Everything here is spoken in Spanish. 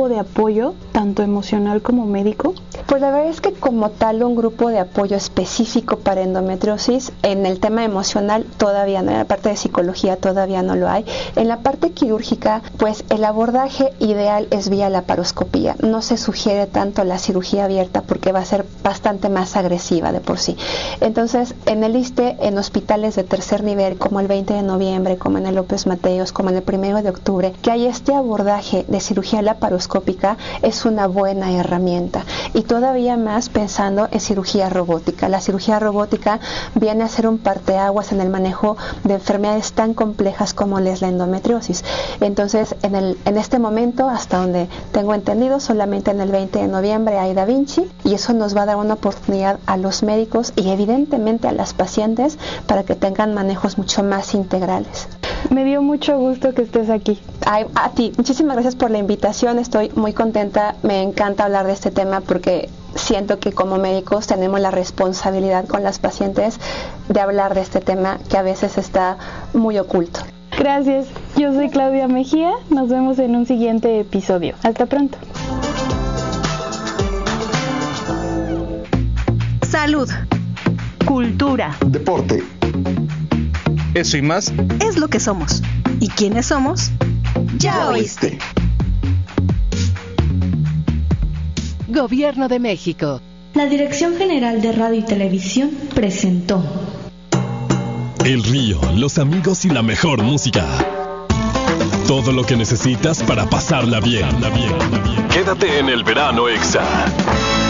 grupo de apoyo, tanto emocional como médico? Pues la verdad es que como tal un grupo de apoyo específico para endometriosis, en el tema emocional todavía no, en la parte de psicología todavía no lo hay. En la parte quirúrgica, pues el abordaje ideal es vía laparoscopía. No se sugiere tanto la cirugía abierta porque va a ser bastante más agresiva de por sí. Entonces, en el ISSSTE, en hospitales de tercer nivel, como el 20 de noviembre, como en el López Mateos, como en el 1 de octubre, que hay este abordaje de cirugía laparoscópica, es una buena herramienta. Y todavía más pensando en cirugía robótica. La cirugía robótica viene a ser un parteaguas en el manejo de enfermedades tan complejas como es la endometriosis. Entonces, en este momento, hasta donde tengo entendido, solamente en el 20 de noviembre hay Da Vinci, y eso nos va a dar una oportunidad a los médicos y evidentemente a las pacientes para que tengan manejos mucho más integrales. Me dio mucho gusto que estés aquí. A ti, muchísimas gracias por la invitación, estoy muy contenta, me encanta hablar de este tema porque siento que como médicos tenemos la responsabilidad con las pacientes de hablar de este tema que a veces está muy oculto. Gracias, yo soy Claudia Mejía, nos vemos en un siguiente episodio. Hasta pronto. Salud, cultura, deporte. Eso y más es lo que somos. ¿Y quiénes somos? Ya oíste. Gobierno de México. La Dirección General de Radio y Televisión presentó El Río, los amigos y la mejor música. Todo lo que necesitas para pasarla bien. Quédate en el verano Exa.